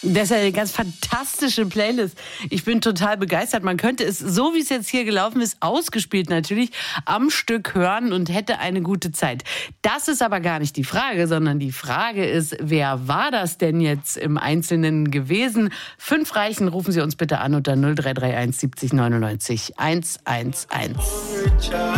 Das ist eine ganz fantastische Playlist. Ich bin total begeistert. Man könnte es, so wie es jetzt hier gelaufen ist, ausgespielt natürlich, am Stück hören und hätte eine gute Zeit. Das ist aber gar nicht die Frage, sondern die Frage ist, wer war das denn jetzt im Einzelnen gewesen? 5 Reichen, rufen Sie uns bitte an unter 0331 70 99 111.